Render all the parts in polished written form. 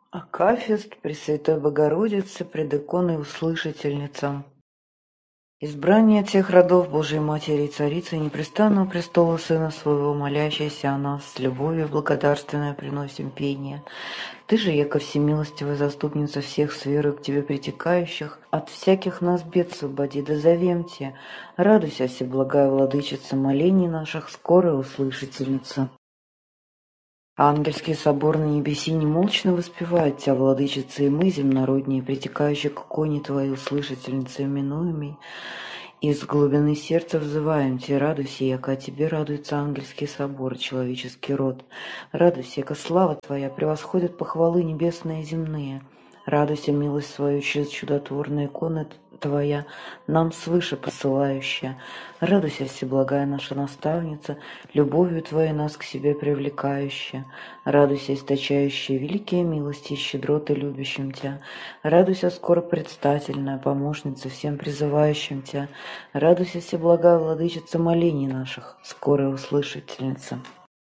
Акафист Пресвятой Богородицы пред иконой услышательница. Избрание тех родов Божией Матери и Царицы непрестанного престола Сына Своего, молящийся о нас, с любовью благодарственной приносим пение. Ты же, яко всемилостивая заступница всех с верою к Тебе притекающих, от всяких нас бед освободи, да зовем Те. Радуйся, всеблагая Владычица, молений наших, скорая услышательница. Ангельский собор на небеси немолчно воспевает Тя, Владычица, и мы, земнородние, притекающие к иконе Твоей, услышательницы именуемой, из глубины сердца взываем Те, радуйся, яко о Тебе радуется ангельский собор, человеческий род. Радуйся, яко слава Твоя превосходит похвалы небесные и земные. Радуйся, милость свою через чудотворные иконы Твоя, нам свыше посылающая. Радуйся, всеблагая наша наставница, любовью Твоей нас к себе привлекающая. Радуйся, источающая великие милости и щедроты любящим Тя. Радуйся, скоро предстательная помощница всем призывающим Тя. Радуйся, всеблагая Владычица молений наших, скорая услышательница.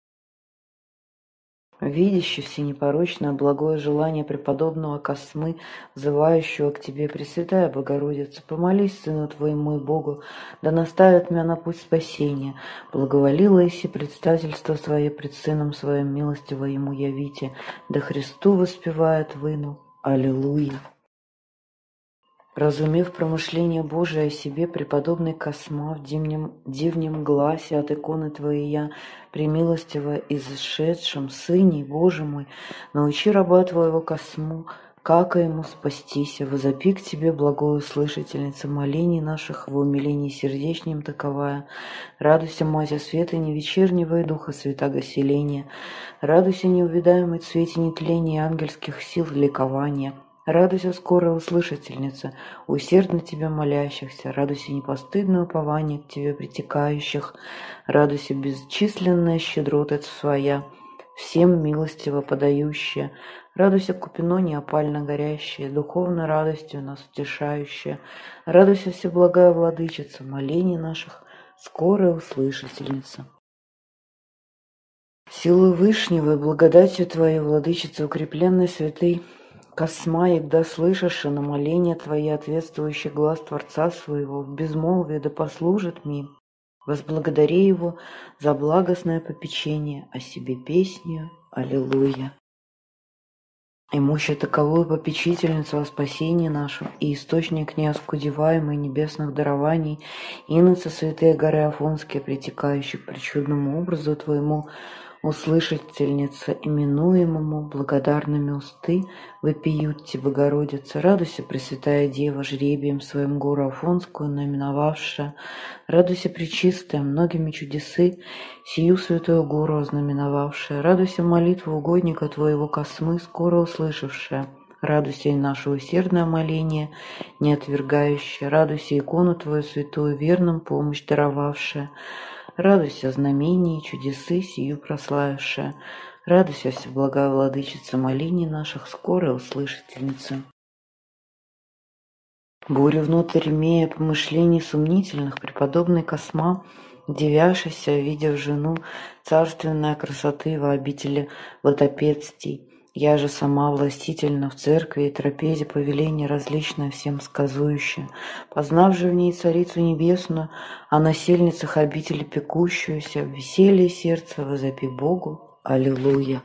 Видящий всенепорочное благое желание преподобного Космы, взывающего к Тебе, Пресвятая Богородица, помолись Сыну Твоему и Богу, да наставит меня на путь спасения. Благоволила Иси предстательство Свое пред Сыном Своим, милостиво Ему явите, да Христу воспевает выну. Аллилуйя. Разумев промышление Божие о себе, преподобный Косма в дивнем гласе от иконы Твоей я, премилостиво изшедшем Сыне Боже мой, научи раба Твоего Косму, как ему спастися, возопи к Тебе, благою слышательница молений наших, в умилении сердечнем таковая. Радуйся, Мать света не вечернего и Духа Святаго селения, радуйся, неувидаемый цвете нетления ангельских сил ликования. Радуйся, скорая услышательница, усердно Тебя молящихся, радуйся, непостыдное упование к Тебе притекающих, радуйся, бесчисленная щедрота Своя, всем милостиво подающая, радуйся, купино неопально горящее, духовной радостью нас утешающая, радуйся, всеблагая Владычица, молений наших, скорая услышательница. Силой Вышнего и благодатью Твоей, Владычица, укрепленной святой Косма, егда слышишь на моление Твои, ответствующий глаз Творца Своего, в безмолвии да послужит мне. Возблагодари Его за благостное попечение о себе песнью. Аллилуйя. Имущая таковую попечительницу о спасении нашем и источник неоскудеваемый небесных дарований, иноцы святые горы Афонские, притекающие к причудному образу Твоему, услышательница именуемому благодарными усты, вопиют Тебе, Богородица, радуйся, Пресвятая Дева, жребием своим гору Афонскую наименовавшая, радуйся, Пречистая, многими чудесы, сию святую гору ознаменовавшая, радуйся, молитву угодника Твоего Космы, скоро услышавшая, радуйся и наше усердное моление, не отвергающее, радуйся икону Твою святую, верным помощь даровавшая, радуйся, знамения и чудесы сию прославившая. Радуйся, всеблагая Владычица молений наших, скорая услышательница. Бурю внутрь имея помышлений сомнительных, преподобный Косма, дивяшися, видев жену царственной красоты во обители водопедстий, я же сама властительна в церкви и трапезе повеление различное всем сказующее, познав же в ней Царицу Небесную, о насельницах обители пекущуюся, в веселье сердца возопи Богу. Аллилуйя.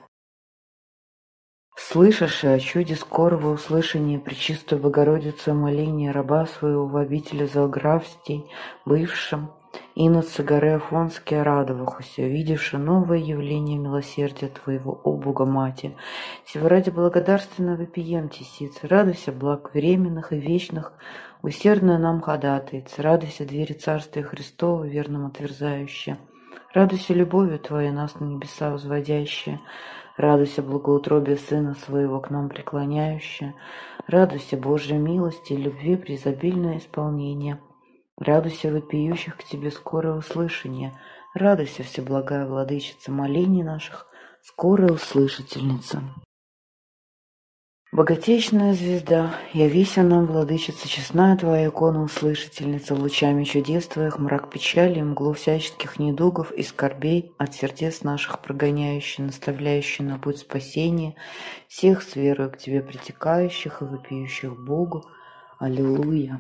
Слышаши о чуде скорого услышания Пречистой Богородицы моления раба своего в обители Залграфстей, бывшим, иноцы горы Афонские радовахуся, видевши новое явление милосердия Твоего, о Бога Мати. Сего ради благодарственно вопием Тесицы, радуйся благ временных и вечных, усердная нам ходатайца, радуйся двери Царствия Христова, верным отверзающая, радуйся любовью Твоей нас на небеса возводящая, радуйся благоутробие Сына Своего к нам преклоняющая, радуйся Божьей милости и любви преизобильное исполнение, радуйся вопиющих к Тебе скорое услышание, радуйся, всеблагая Владычица молений наших, скорая услышательница. Богатейшная звезда, явися нам, владычица, честная твоя икона, услышательница, лучами чудес твоих, мрак печали, мглу всяческих недугов и скорбей от сердец наших прогоняющий, наставляющий на путь спасения, всех с верою к тебе притекающих и вопиющих Богу. Аллилуйя.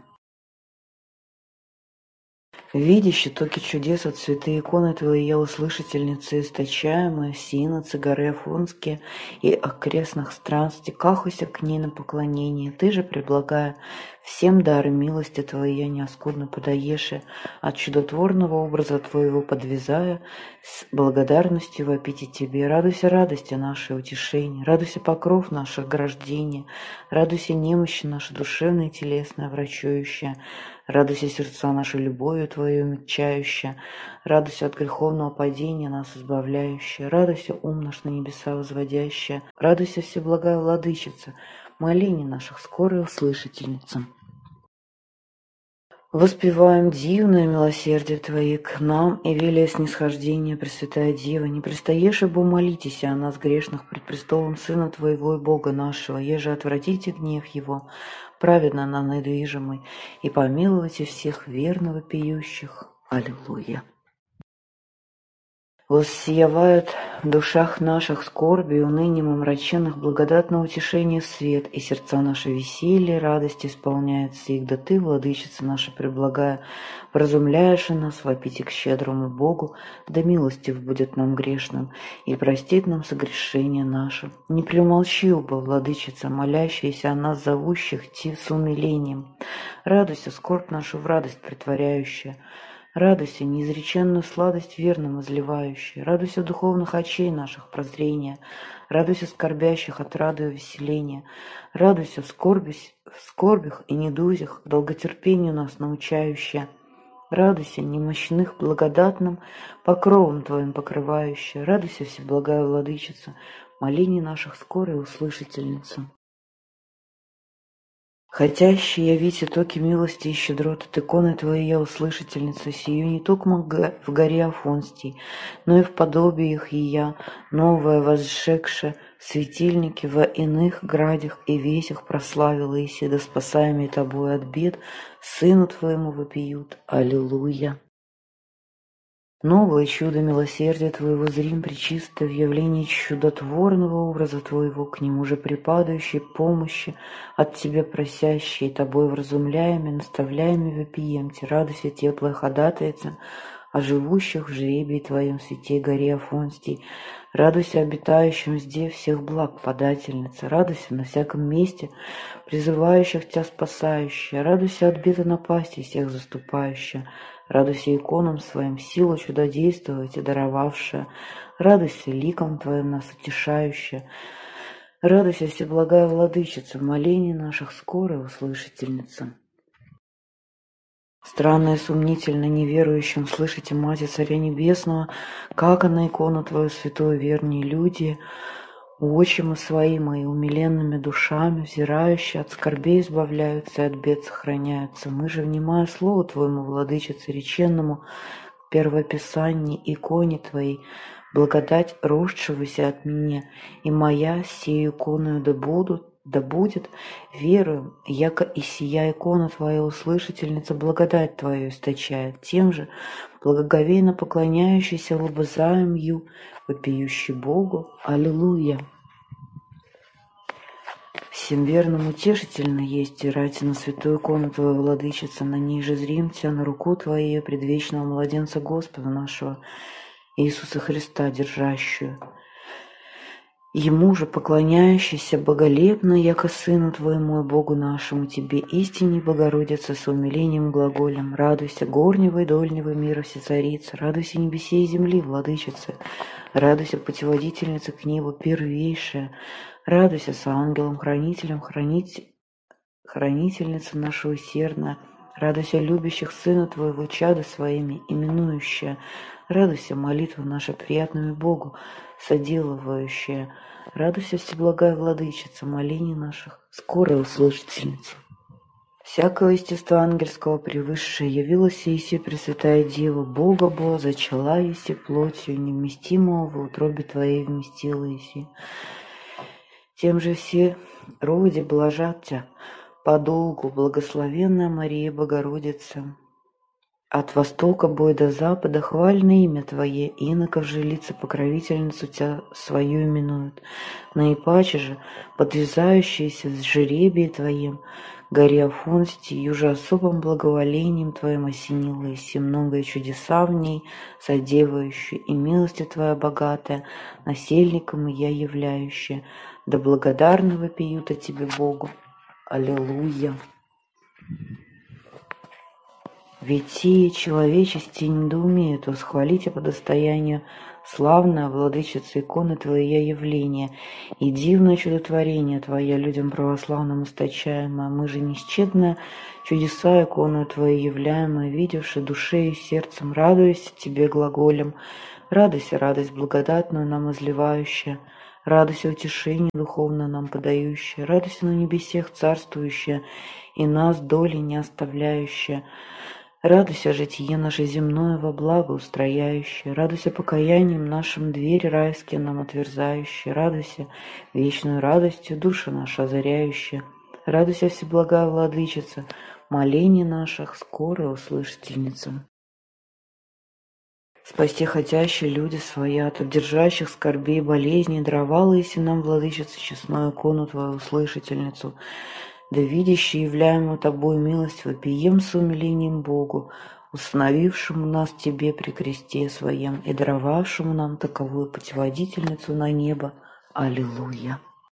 Видящий токи чудес от святые иконы Твои, я услышательница источаемая, синоцы, горы Афонские и окрестных странствий, кахуся к ней на поклонение. Ты же, предлагая всем дары милости Твоей, я неоскудно подаешь, от чудотворного образа Твоего подвязая, с благодарностью вопите Тебе. Радуйся радости нашей утешения, радуйся покров наших ограждения, радуйся немощи наши душевные и телесные, врачующие. Радуйся, сердца наши, любовью Твою умягчающая, радуйся от греховного падения нас избавляющая, радуйся, ум наш на небеса возводящая, радуйся, всеблагая владычица, моление наших скорая услышательница. Воспеваем дивное милосердие Твое к нам и велия снисхождения, Пресвятая Дева, не пристаешь, ибо молитесь о нас грешных пред престолом Сына Твоего и Бога нашего, еже отвратите гнев Его, праведно нам недвижимый, и помилуйте всех верно вопиющих. Аллилуйя. Воссиявает в душах наших скорби и унынием омраченных благодатное утешение свет, и сердца наши веселье, радость исполняется их, да Ты, владычица наша преблагая, вразумляешь и нас, вопите к щедрому Богу, да милостив будет нам грешным, и простит нам согрешения наши. Не примолчи, оба, владычица, молящаяся о нас зовущих Ти с умилением. Радуйся, скорбь нашу в радость притворяющая. Радуйся, неизреченную сладость верным изливающая, радуйся духовных очей наших прозрения, радуйся скорбящих от рады и веселения, радуйся в скорбях и недузях, долготерпению нас научающая, радуйся немощных благодатным покровом Твоим покрывающая, радуйся, всеблагая владычица, молений наших скорой услышательница. Хотящий явите токи милости и щедрот от иконы Твоей я услышательница сию, не только в горе Афонстий, но и в подобиях ея, новое возжегше, светильники во иных градях и весях прославила Иси, да спасаемый Тобой от бед, Сыну Твоему вопиют. Аллилуйя. Новое чудо милосердия Твоего зрим пречисто в явлении чудотворного образа Твоего, к нему же припадающей помощи, от Тебя просящей, Тобой вразумляемый, наставляемый вопиемте, радуйся теплая ходатайца о живущих в жребии Твоем святей горе Афонстий, радуйся обитающим здесь всех благ подательница, радуйся на всяком месте, призывающих Тебя спасающая, радуйся от бед и напасти всех заступающая, радуйся иконам Своим силу чудодействовать и даровавшая, радуйся ликом Твоим нас утешающая, радуйся, всеблагая владычица, в молении наших скорая услышательница. Странно и сомнительно неверующим слышите, Мати Царя Небесного, как она икону Твою святую вернее люди, очи свои мои умиленными душами, взирающие от скорбей избавляются и от бед сохраняются. Мы же, внимая слову Твоему, владычице реченному, первописании иконе Твоей, благодать росшегося от меня, и моя сею иконою да будет, веруем, яко и сия икона Твоя услышательница благодать Твою источает, тем же благоговейно поклоняющийся лобызаем ю, вопиющий Богу. Аллилуйя. Всем верным утешительно есть ирать на святую икону Твою, владычица, на ней же зрим Тебя на руку Твоей предвечного младенца Господа нашего Иисуса Христа, держащую. Ему же поклоняющийся боголепно, яко Сыну Твоему и Богу нашему, Тебе истине Богородица с умилением глаголем. Радуйся, горнего и дольнего мира всецарица, радуйся небесе и земли, владычица, радуйся, путеводительница к небу первейшая, радуйся с ангелом-хранителем, хранительница наша усердная, радуйся любящих Сына Твоего чада своими, именующая, радуйся молитва наша приятными Богу, соделывающая, радуйся, всеблагая владычица, молений наших, скорая услышательница. Всякого естества ангельского превысшее явилась Иси Пресвятая Дева, Бога Бо, зачала Иси плотью, невместимого в утробе Твоей вместила Иси. Тем же все роди блажат Тя, подолгу, благословенная Мария Богородица. От востока бой до запада хвальное имя Твое, иноков же лица покровительницу Тя свою именуют. Наипаче же, подвязающиеся с жеребии Твоим, горе Афонсти, юже особым благоволением Твоим осенила, и многое чудеса в ней, содевающие, и милости Твоя богатая, насельником и я являющая, да благодарно вопиют о Тебе Богу. Аллилуйя! Ведь сие человечести недоумеют восхвалить по достоянию славная владычица иконы Твоя явление и дивное чудотворение Твоя людям православным источаемое. Мы же несчетное чудеса икону Твою являемое, видевши душею и сердцем, радуясь Тебе глаголем. Радуйся, радость благодатную нам изливающая, радуйся утешение духовное нам подающее, радуйся на небесех царствующая и нас доли не оставляющая. Радуйся житие наше земное во благо устрояющее, радуйся покаянием нашим двери райские нам отверзающие, радуйся вечную радостью души наши озаряющие, радуйся всеблагая владычица, молений наших скоро услышательница. Спасти хотящие люди свои от обдержащих скорбей и болезней, даровала еси нам, владычица, честную икону Твою услышательницу, да видящий являемую Тобой милость вопием с умилением Богу, установившему нас Тебе при кресте Своем и даровавшему нам таковую путеводительницу на небо. Аллилуйя!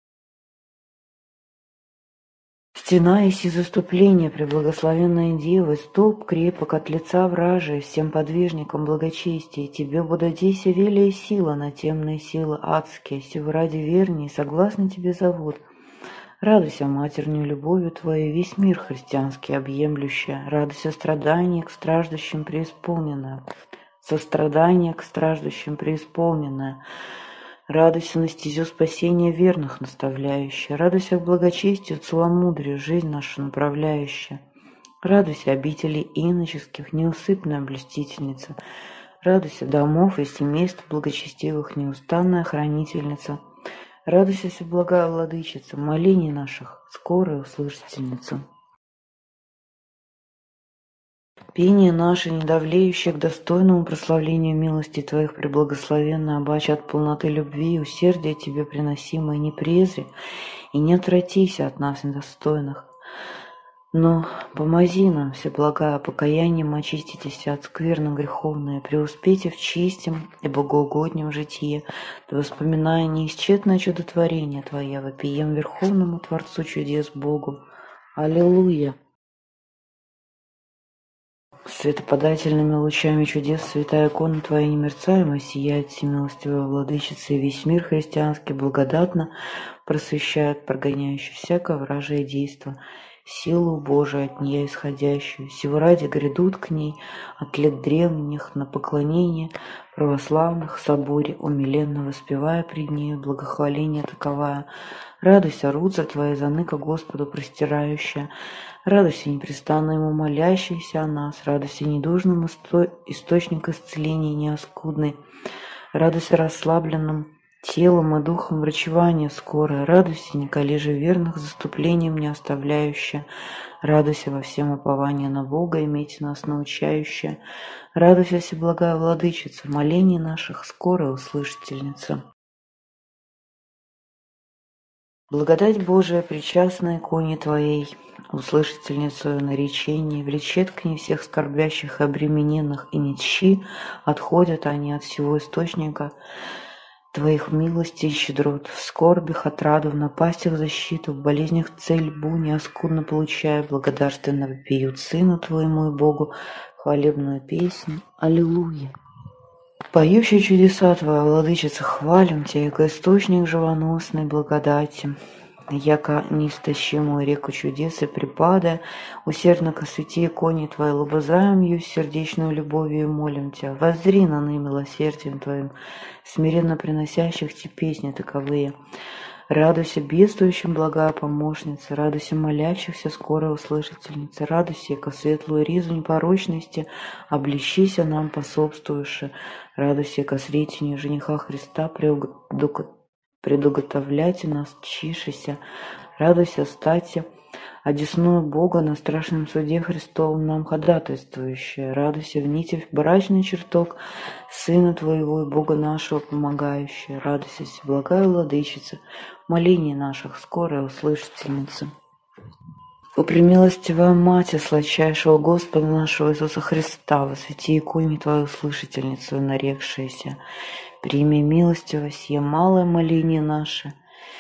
Стена еси заступления, преблагословенная Дева, столб крепок от лица вражия, всем подвижникам благочестия, Тебе будодейся велия сила на темные силы адские, сего ради верней, согласно Тебе зовут. Радуйся матерней любовью Твоей, весь мир христианский объемлющая, радуйся страдания к страждущим преисполненная, сострадание к страждущим преисполненное, радуйся на стезю спасения верных наставляющая, радуйся к благочестию целомудрию жизнь нашу направляющая, радуйся обители иноческих неусыпная блюстительница, радуйся домов и семейств благочестивых неустанная хранительница, радуйся всеблагая владычица, молений наших скорая услышательница. Пение наше, недавлеющее к достойному прославлению милости Твоих преблагословенно, обаче от полноты любви и усердия Тебе приносимое, не презри и не отвратися от нас недостойных. Но помози нам, всеблагая, покаянием очиститесь от скверно греховное, преуспейте в чистом и богоугоднем житие, да воспоминая неисчетное чудотворение Твое, вопием Верховному Творцу чудес Богу. Аллилуйя! Светоподательными лучами чудес святая икона Твоя немерцаемо сияет, всемилостивая владычица, и весь мир христианский благодатно просвещает, прогоняющий всякое вражие действо, силу Божию от нее исходящую. Сего ради грядут к ней от лет древних на поклонение православных в соборе, умиленно воспевая пред нею благохваление таковая. Радуйся, рудза Твоя, заныка Господу простирающая, радуйся непрестанно Ему молящийся о нас, радуйся недужным источник исцеления неоскудный, радуйся расслабленным телом и духом врачевания скорое, радуйся, николи же верных заступлением не оставляющая, радуйся во всем упование на Бога, иметь нас научающая, радуйся, всеблагая владычица, молений наших скорая услышательница. Благодать Божия, причастная иконе Твоей, услышательницу наречений, влечет к ней всех скорбящих и обремененных, и нищи отходят они от всего источника Твоих милостей и щедрот, в скорбях отраду, в напастях защиту, в болезнях цельбу, неоскудно получая, благодарственно вопиют Сыну Твоему и Богу хвалебную песню. Аллилуйя! Поющие чудеса Твоя, владычица, хвалим Тебя, яко источник живоносной благодати, яко неистощимую реку чудес и припада, усердно ко святи иконе Твоей лобызаем ее сердечную любовью и молим Тебя, воззри на ны милосердием Твоим, смиренно приносящих Тебе песни таковые. Радуйся бедствующим, благая помощница, радуйся молящихся, скорая услышательница, радуйся, ко светлую ризу непорочности, облещися нам пособствующе, радуйся, ко сретению жениха Христа, предуготовляйте нас, чишися, радуйся, стати, одесную Бога на страшном суде Христовом нам ходатайствующая, радуйся в нити в брачный чертог Сына Твоего и Бога нашего помогающая, радуйся, всеблагая Владычица, молений наших, скорая услышательница. О премилостивая Мать, сладчайшего Господа нашего Иисуса Христа, во святи иконе Твою слышательницу нарекшаяся, прими милостиво сие малое моление наше,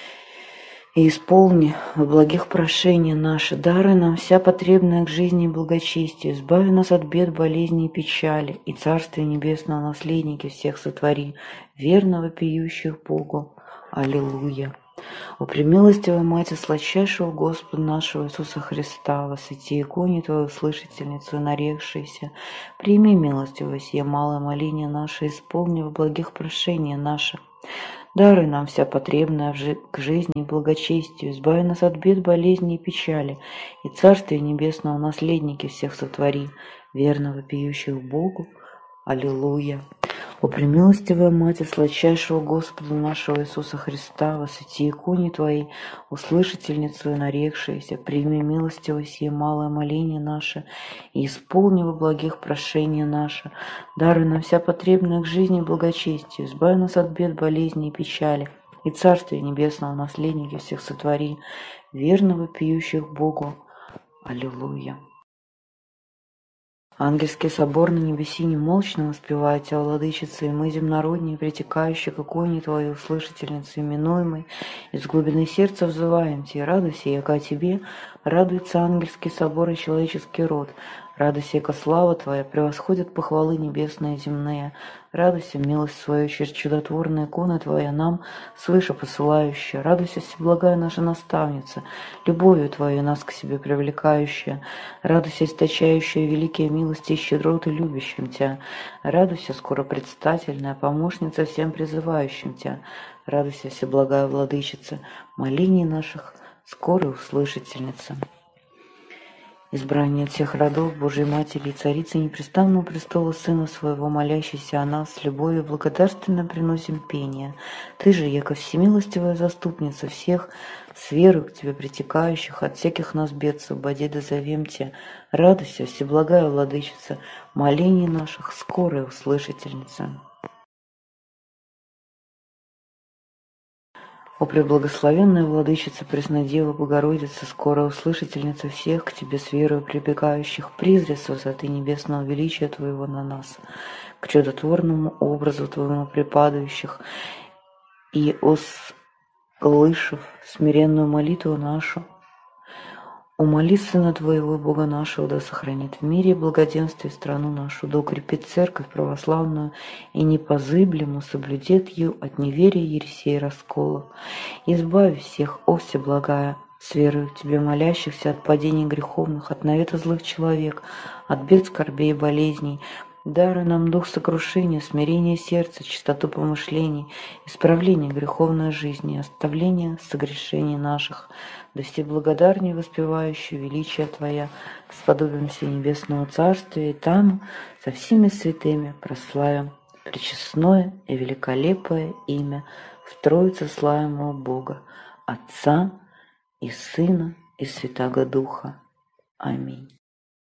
и исполни в благих прошения наши, дары нам вся потребная к жизни и благочестию, избави нас от бед, болезней и печали, и Царствие Небесного наследники всех сотвори, верно вопиющих Богу. Аллилуйя. О премилостивая Мать сладчайшего Господа нашего Иисуса Христа, во святи иконе Твою слышательницу нарекшейся, прими милостиво сие малое моление наше, исполни в благих прошения наши, дары нам вся потребная к жизни и благочестию, избави нас от бед, болезней и печали, и Царствие Небесного наследники всех сотвори, верно вопиющих Богу. Аллилуйя. О премилостивая Мать сладчайшего Господа нашего Иисуса Христа, во святи иконе Твоей, услышательницу и нарекшаяся, прими милостиво сие малое моление наше, и исполни во благих прошения наши, дары нам вся потребная к жизни и благочестию, избави нас от бед, болезней и печали, и Царствие Небесного наследники всех сотвори, верно вопиющих Богу. Аллилуйя. Ангельский собор на небеси немолчно воспевает Тебя, Владычица, и мы, земнородние, притекающие к иконе Твоей, услышательницы, именуемой, из глубины сердца взываем Тебе, радуйся, яко о Тебе, радуется ангельский собор и человеческий род, радуйся, яко слава Твоя превосходит похвалы небесные и земные, радуйся, милость свою через чудотворные иконы Твоя нам свыше посылающая, радуйся, всеблагая наша наставница, любовью Твою нас к себе привлекающая, радуйся, источающая великие милости и щедроты любящим Тебя, радуйся, скоро предстательная помощница всем призывающим Тебя, радуйся, всеблагая Владычица, молений наших скорой услышательница. Избрание от всех родов Божией Матери и Царицы непрестанного престола Сына Своего, молящийся о нас, с любовью благодарственно приносим пение. Ты же, яко всемилостивая заступница всех, с верою к Тебе притекающих, от всяких нас бед освободи, дозовем Тебя. Радуйся, всеблагая Владычица, молений наших, скорая услышательница. О преблагословенная Владычица, Преснодева, Богородица, скорая услышательница всех, к Тебе с верою прибегающих, призри с высоты небесного величия Твоего на нас, к чудотворному образу Твоему припадающих, и, услышав смиренную молитву нашу, умоли Сына Твоего, Бога нашего, да сохранит в мире и благоденствии страну нашу, да укрепит церковь православную и непозыблемо соблюдет ее от неверия, ересей и расколов. Избави всех, о всеблагая, с верою к Тебе молящихся от падений греховных, от навета злых человек, от бед, скорбей и болезней. Даруй нам дух сокрушения, смирение сердца, чистоту помышлений, исправление греховной жизни, оставление согрешений наших, да все благодарнее воспевающие величие Твоя, сподобимся небесного царствия, и там со всеми святыми прославим пречестное и великолепое имя в Троице славимого Бога, Отца и Сына и Святаго Духа. Аминь.